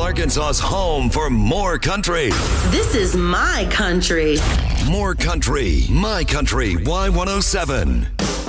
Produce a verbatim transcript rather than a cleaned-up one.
Arkansas's home for more country. This is my country. More country, my country, Y one oh seven.